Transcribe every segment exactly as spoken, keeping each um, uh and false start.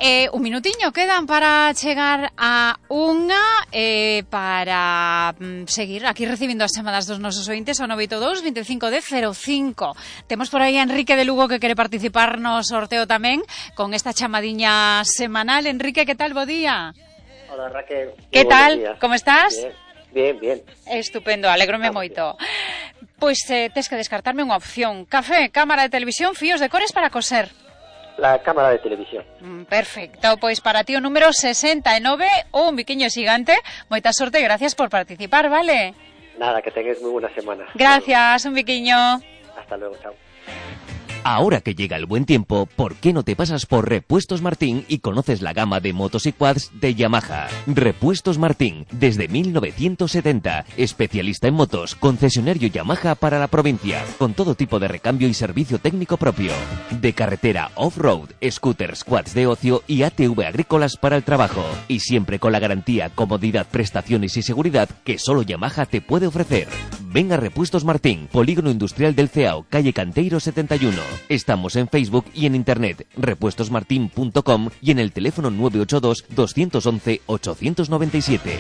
Eh, un minutiño quedan para chegar a unha eh, para mm, seguir aquí recibindo as chamadas dos nosos ointes ao nove oito dous, veinticinco, dez, cero cinco. Temos por aí a Enrique de Lugo que quere participar no sorteo tamén con esta chamadiña semanal. Enrique, que tal? Bo día. Hola, Raquel. Que tal? Como estás? Bien, bien, bien. Estupendo, alégrome ah, moito. Pois eh, tes que descartarme unha opción. Café, cámara de televisión, fíos de cores para coser. La cámara de televisión. Mm, perfecto, pois para ti o número sesenta e nove, un biquiño xigante. Moita sorte e gracias por participar, vale? Nada, que tengas moi buena semana. Gracias, un biquiño. Hasta luego, chao. Ahora que llega el buen tiempo, ¿por qué no te pasas por Repuestos Martín y conoces la gama de motos y quads de Yamaha? Repuestos Martín, desde mil novecientos setenta, especialista en motos, concesionario Yamaha para la provincia, con todo tipo de recambio y servicio técnico propio. De carretera, off-road, scooters, quads de ocio y A T V agrícolas para el trabajo. Y siempre con la garantía, comodidad, prestaciones y seguridad que solo Yamaha te puede ofrecer. Ven a Repuestos Martín, Polígono Industrial del Ceao, calle Canteiro setenta y uno. Estamos en Facebook y en internet, repuestos martin punto com y en el teléfono nueve ocho dos, dos once, ocho nueve siete.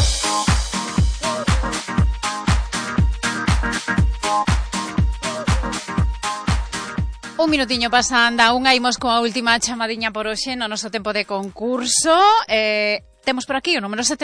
Un minutiño pasa, anda, unha imos coa última chamadiña por hoxe no noso tempo de concurso. Eh, temos por aquí o número setenta.